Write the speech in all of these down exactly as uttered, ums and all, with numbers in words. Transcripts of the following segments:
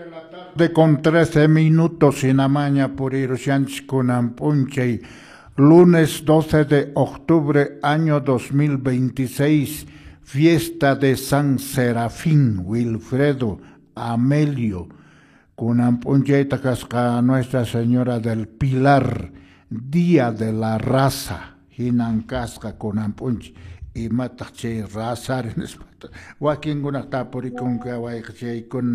De con trece minutos en amaña por Iroshanch con Ampunche, lunes doce de octubre, año dos mil veintiséis, fiesta de San Serafín, Wilfredo, Amelio, con Ampunche Tacasca, Nuestra Señora del Pilar, Día de la Raza, Hinancasca con Ampunche, y Matache Razar en Esparta, Joaquín Gunatapori con Kawaii con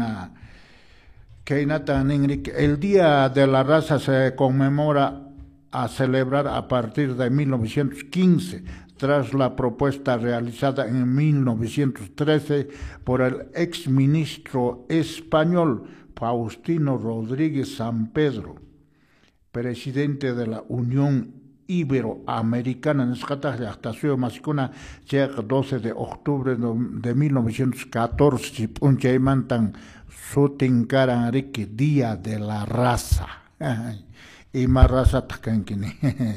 el Día de la Raza se conmemora a celebrar a partir de mil novecientos quince, tras la propuesta realizada en mil novecientos trece por el exministro español Faustino Rodríguez San Pedro, presidente de la Unión Iberoamericana, en doce de octubre de mil novecientos catorce, Sotinkaranriki, Día de la Raza. Y más raza tacankini.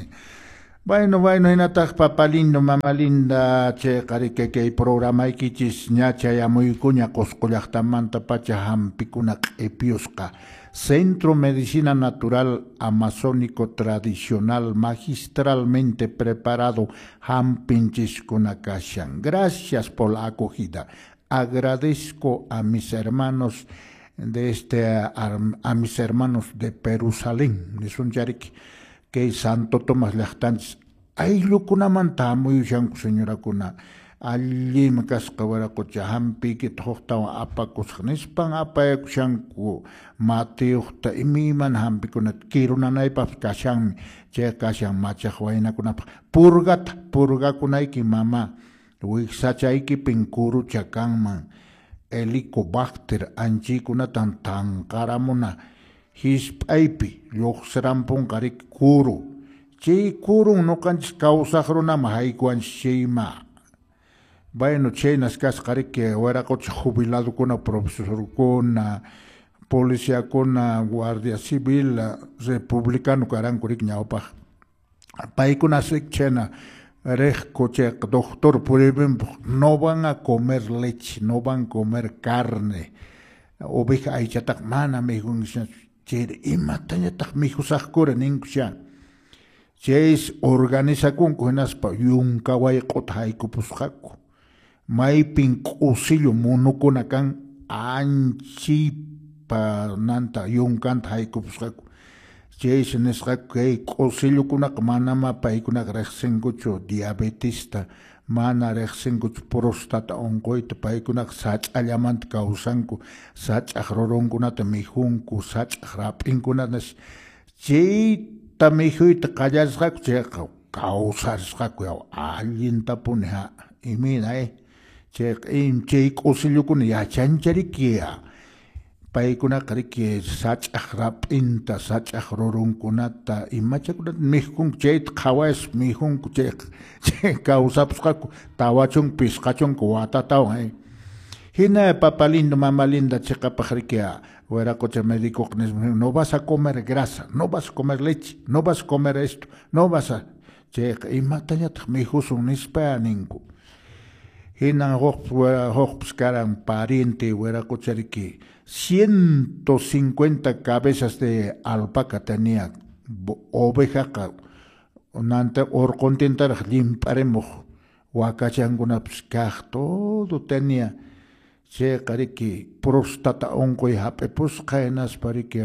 Bueno, bueno, en atak papalindo, mamá linda, che, carique, que programa ikichis, ñacha, ya muy cuña, coscollachtamanta, pacha, hampicunac, epiusca. Centro Medicina Natural Amazónico Tradicional, magistralmente preparado, hampinchis kunakashan. Gracias por la acogida. Agradezco a mis hermanos de este, a, a mis hermanos de Jerusalén, de Sunjarik, que Santo Tomás Lachtanz, ay lo kuna manta muy shanku señora kuna, allí me cascabara cocha hampi que tohtawa apa kushanispan apa shanku Mateo ta imiman hampi kuna kiruna naipa kashan che kashan macha huayna kuna purgat purga kuna iki mama Wixachaiki pinkuru chakangman, helicobacter, anchikuna tan tan karamuna, hispaipi, yoxerampon karik kuru. Chi kuru no canchis causajrona mahaikuan shima. Bueno, chenas kas karik que era coche jubilado con profesor con policía con guardia civil republicano karan kurik ñaupa. Paikuna sik chena. Coche, doctor, no van a comer leche, no van a comer carne. Oveja, ay, chatak, mana, me dijo, y mataña, tak, me dijo, sakura, ninkusha. Cheis, organiza con cohenas pa, yun kawai kotai kupushaku. Mai pink usillo, monokonakan, anchi pa nanta, yun kanta hay kupushaku. Cheis en esa que cosillo con una mana ma pai con una rexengocho diabetista mana rexengocho prostata ongoit pai con una sach alamant causanco sach agroron con una temijunco sach rapin con una nas chei tamijuit callas che causas raco alguien tapunha y mira eh che in chei cosillo con ya chanchariquia pai kuna kariki sach ahrap inta sach ahrorun kunata y macha kunat mihkun chet khawais mihun kuche che kausapskaku tawachung piskachung kuata taw hai hina papalindo mamalinda checa pajrikia fuera coche médico no vas a comer grasa no vas a comer leche no vas a comer esto no vas a che y matanya mihusun nispaninku hina hoxpskaran pariente fuera coche que ciento cincuenta cabezas de alpaca tenía oveja nante or contentar limparemos huacachanguna pskaj todo tenía che kariki prostata onco y hape pues caenas para que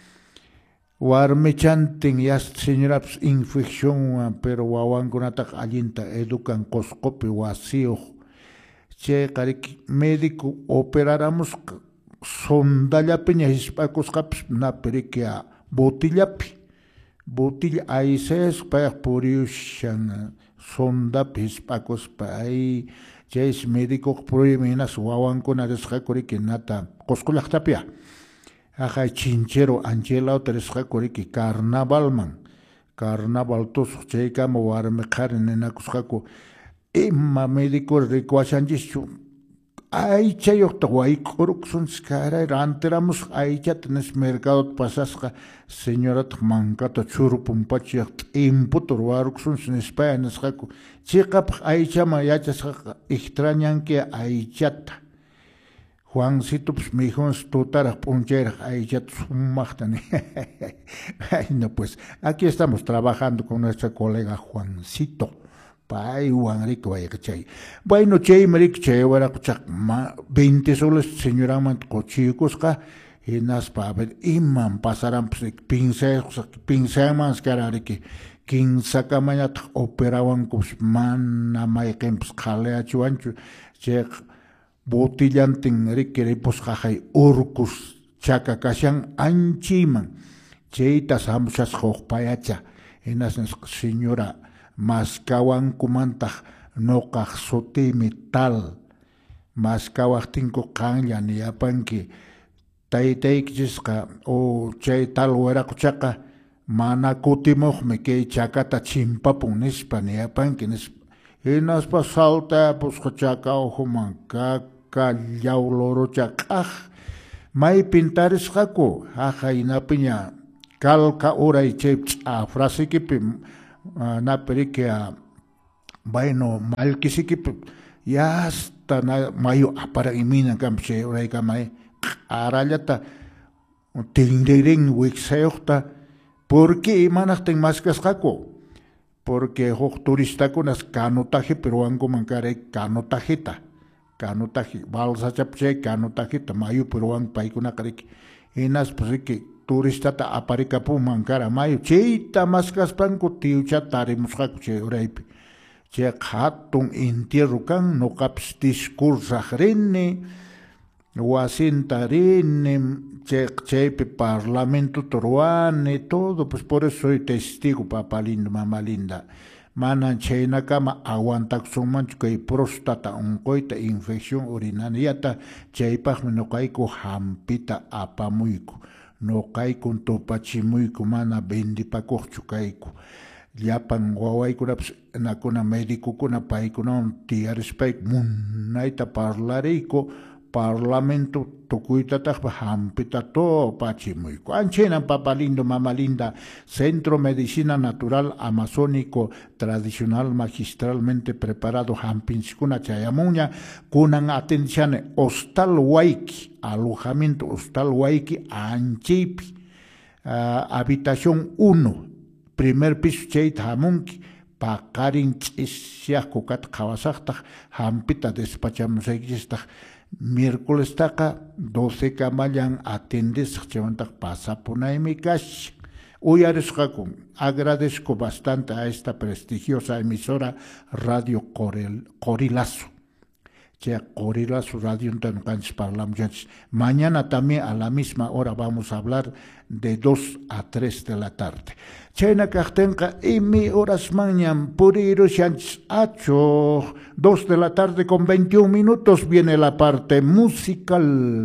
warmechanting yas señora infección pero wawangunatak allinta educan coscope wasio che kariki médico operáramos sondalla peña hispacos caps na periquia botillapi botilla ahí se es para puriushan sonda hispacos pa ahí ches médico proyeminas wawan con aresca coriki nata coscolactapia ajá chinchero angela otresca coriki carnaval man carnaval tos checa moar me carne cuscaco emma médico recuachanjichu ay chayok tawai corrupción cara ranteramos ay ya tenés mercado pasasca señora mancato churupum pachiak imputor waruksun sin España nescaco chica ay chama ya chasca extrañan que ay chata Juancito, pues mi hijo es tutara punchera, ahí ya sumachtan. No, pues aquí estamos trabajando con nuestro colega Juancito. Pai Juanrico vaya chay. Bueno, chay maric chay ahora kuchak ma veinte soles señora man cochicos ka y nas pa ver imam pasarán pues pince pince más que que quince camayat operaban pues man na mai pues khale achuanchu che botillantin requiere pues jajay urkus chaka kashan anchiman cheitas hamsas jojpayacha enas señora Maskawan kumantah nokah sotimi tal maskawah tinko kanya ni apanki taitaykchisqa o chay tal werakuchaqa mana kutimoq me kay chakata chimpapun nispa ni apanki nispa hinaspa salta pusqachaqa ohuman kaka llawlorocha q'aj may pintarisqaku haqa hinapiña kalka uray chay ch'afrasikipi Uh, na perique a bueno mal que sí que ya está na mayo para imina camche orai kamai arallata tindiring wixeota porque manachten más cascaco porque ho turista con as canotaje pero ango mancare canotajeta canotaje balsa chapche canotajeta mayo pero ang pai kuna karik enas pues que turista ta aparika pu mankara mayo cheita maskas panko tiucha tarimusqaku che uraypi che hatun entierro kan no kaps discursa rinni wasinta rinni che chepe parlamento toruane todo pues por eso soy testigo papá lindo mamá linda manan chayna kama aguantak sumanchu kay prostata unqoyta infección urinariata chaypaq noqayku hampita apamuyku no kayku topachimuyku mana bendipakuqchu kayku llapan wawaykunapas nakuna medicukuna paykunawan tiyarispayku munayta parlariyku parlamento tukuytataqpa hampita topachimuyku anchaynan papa lindo mama linda Centro Medicina Natural Amazónico Tradicional Magistralmente Preparado hampinchikuna chayamuña kunan atención hostal waiki alojamiento hostal waiki anchaypi uh, habitación uno primer piso chayta hamunki paqarin ch'isyaku kat qhawasaqtaq hampita despachamusaykistaq miércoles taqa doce kamallan atendis chawantaq pasapunaymi kash uyarisqaku agradezco bastante a esta prestigiosa emisora Radio Corel, Corilazo che Corilazo Radio parlamuchachis. Mañana también a la misma hora vamos a hablar de dos a tres de la tarde. Chayna kaqtenqa imi horas mañan puriru shanchis acho dos de la tarde con veintiún minutos viene la parte musical.